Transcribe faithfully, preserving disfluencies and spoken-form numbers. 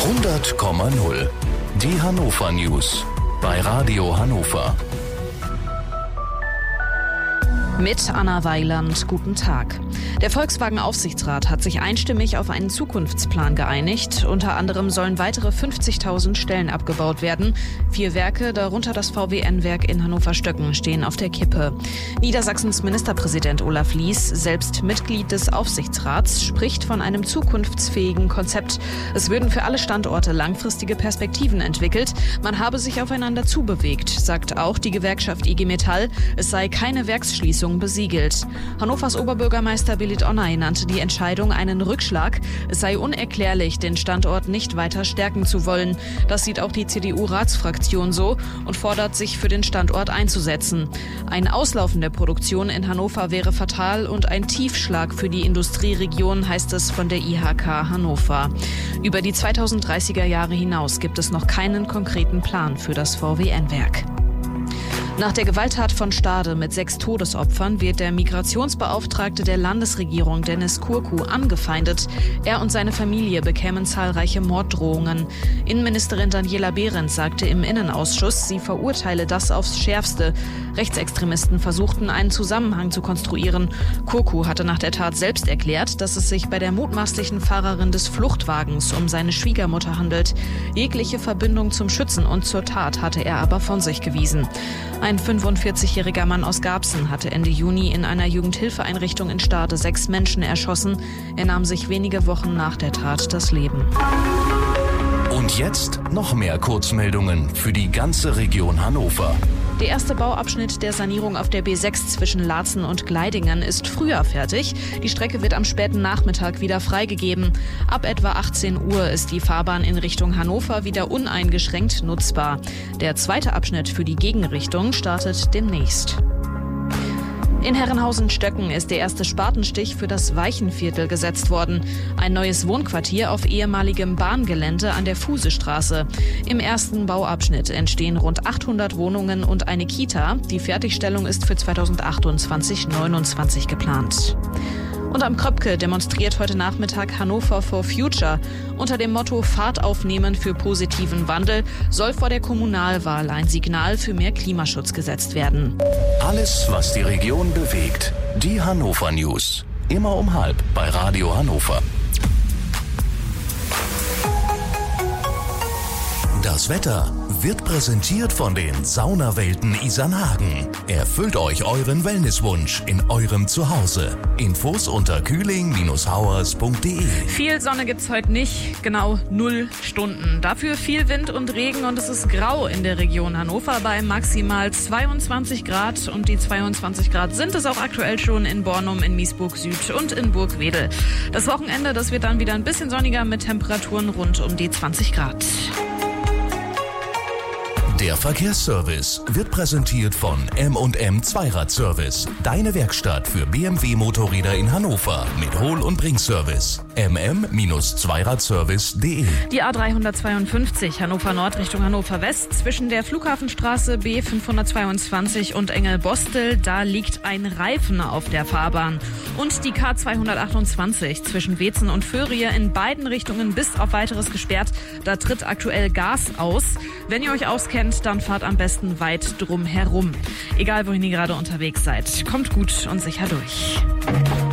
hundert Komma null. Die Hannover News bei Radio Hannover. Mit Anna Weiland, guten Tag. Der Volkswagen-Aufsichtsrat hat sich einstimmig auf einen Zukunftsplan geeinigt. Unter anderem sollen weitere fünfzigtausend Stellen abgebaut werden. Vier Werke, darunter das V W N-Werk in Hannover-Stöcken, stehen auf der Kippe. Niedersachsens Ministerpräsident Olaf Lies, selbst Mitglied des Aufsichtsrats, spricht von einem zukunftsfähigen Konzept. Es würden für alle Standorte langfristige Perspektiven entwickelt. Man habe sich aufeinander zubewegt, sagt auch die Gewerkschaft I G Metall. Es sei keine Werksschließung besiegelt. Hannovers Oberbürgermeister Belit Onay nannte die Entscheidung einen Rückschlag. Es sei unerklärlich, den Standort nicht weiter stärken zu wollen. Das sieht auch die C D U-Ratsfraktion so und fordert, sich für den Standort einzusetzen. Ein Auslaufen der Produktion in Hannover wäre fatal und ein Tiefschlag für die Industrieregion, heißt es von der I H K Hannover. Über die zweitausenddreißiger Jahre hinaus gibt es noch keinen konkreten Plan für das V W N-Werk. Nach der Gewalttat von Stade mit sechs Todesopfern wird der Migrationsbeauftragte der Landesregierung Dennis Kurku angefeindet. Er und seine Familie bekämen zahlreiche Morddrohungen. Innenministerin Daniela Behrens sagte im Innenausschuss, sie verurteile das aufs Schärfste. Rechtsextremisten versuchten, einen Zusammenhang zu konstruieren. Kurku hatte nach der Tat selbst erklärt, dass es sich bei der mutmaßlichen Fahrerin des Fluchtwagens um seine Schwiegermutter handelt. Jegliche Verbindung zum Schützen und zur Tat hatte er aber von sich gewiesen. Ein fünfundvierzigjähriger Mann aus Garbsen hatte Ende Juni in einer Jugendhilfeeinrichtung in Stade sechs Menschen erschossen. Er nahm sich wenige Wochen nach der Tat das Leben. Und jetzt noch mehr Kurzmeldungen für die ganze Region Hannover. Der erste Bauabschnitt der Sanierung auf der B sechs zwischen Laatzen und Gleidingen ist früher fertig. Die Strecke wird am späten Nachmittag wieder freigegeben. Ab etwa achtzehn Uhr ist die Fahrbahn in Richtung Hannover wieder uneingeschränkt nutzbar. Der zweite Abschnitt für die Gegenrichtung startet demnächst. In Herrenhausen-Stöcken ist der erste Spatenstich für das Weichenviertel gesetzt worden. Ein neues Wohnquartier auf ehemaligem Bahngelände an der Fusestraße. Im ersten Bauabschnitt entstehen rund achthundert Wohnungen und eine Kita. Die Fertigstellung ist für zweitausendachtundzwanzig neunundzwanzig geplant. Und am Kröpke demonstriert heute Nachmittag Hannover for Future. Unter dem Motto Fahrt aufnehmen für positiven Wandel soll vor der Kommunalwahl ein Signal für mehr Klimaschutz gesetzt werden. Alles, was die Region bewegt. Die Hannover News. Immer um halb bei Radio Hannover. Das Wetter wird präsentiert von den Saunawelten Isernhagen. Erfüllt euch euren Wellnesswunsch in eurem Zuhause. Infos unter kühling Bindestrich punkt de. Viel Sonne gibt's heute nicht, genau null Stunden. Dafür viel Wind und Regen und es ist grau in der Region Hannover bei maximal zweiundzwanzig Grad. Und die zweiundzwanzig Grad sind es auch aktuell schon in Bornum, in Miesburg Süd und in Burgwedel. Das Wochenende, das wird dann wieder ein bisschen sonniger mit Temperaturen rund um die zwanzig Grad. Der Verkehrsservice wird präsentiert von M und M Zweiradservice. Deine Werkstatt für B M W-Motorräder in Hannover mit Hol- und Bringservice. m m Zweiradservice punkt de. Die A dreihundertzweiundfünfzig Hannover Nord Richtung Hannover West zwischen der Flughafenstraße B fünfhundertzweiundzwanzig und Engelbostel, da liegt ein Reifen auf der Fahrbahn. Und die K zweihundertachtundzwanzig zwischen Wetzen und Föhrier in beiden Richtungen bis auf weiteres gesperrt. Da tritt aktuell Gas aus. Wenn ihr euch auskennt, dann fahrt am besten weit drum herum. Egal, wohin ihr gerade unterwegs seid. Kommt gut und sicher durch.